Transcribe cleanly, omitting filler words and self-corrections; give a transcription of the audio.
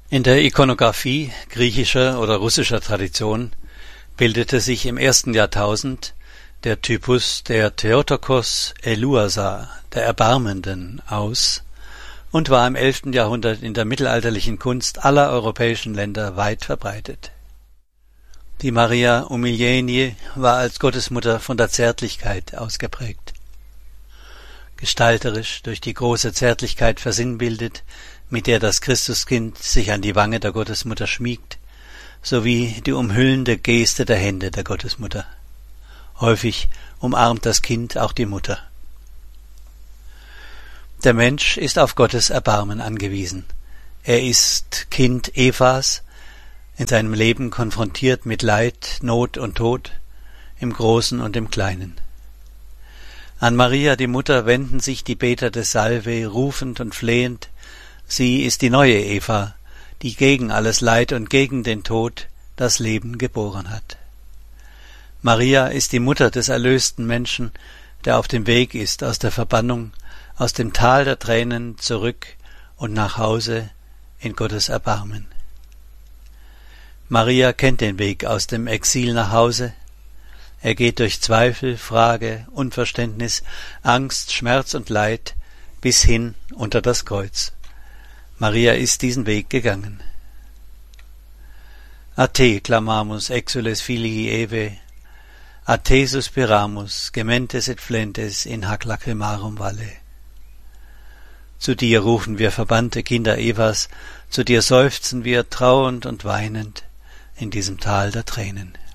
In der Ikonographie griechischer oder russischer Tradition bildete sich im 1. Jahrtausend der Typus der Theotokos Eleusa, der Erbarmenden, aus und war im 11. Jahrhundert in der mittelalterlichen Kunst aller europäischen Länder weit verbreitet. Die Maria Umilieni war als Gottesmutter von der Zärtlichkeit ausgeprägt. Gestalterisch durch die große Zärtlichkeit versinnbildet, mit der das Christuskind sich an die Wange der Gottesmutter schmiegt, sowie die umhüllende Geste der Hände der Gottesmutter. Häufig umarmt das Kind auch die Mutter. Der Mensch ist auf Gottes Erbarmen angewiesen. Er ist Kind Evas, in seinem Leben konfrontiert mit Leid, Not und Tod, im Großen und im Kleinen. An Maria, die Mutter, wenden sich die Beter des Salve rufend und flehend. Sie ist die neue Eva, die gegen alles Leid und gegen den Tod das Leben geboren hat. Maria ist die Mutter des erlösten Menschen, der auf dem Weg ist aus der Verbannung, aus dem Tal der Tränen zurück und nach Hause in Gottes Erbarmen. Maria kennt den Weg aus dem Exil nach Hause. Er geht durch Zweifel, Frage, Unverständnis, Angst, Schmerz und Leid bis hin unter das Kreuz. Maria ist diesen Weg gegangen. A te clamamus exules filii Eve, a te suspiramus, gementes et flentes in hac lacrimarum valle. Zu dir rufen wir verbannte Kinder Evas, zu dir seufzen wir trauernd und weinend in diesem Tal der Tränen.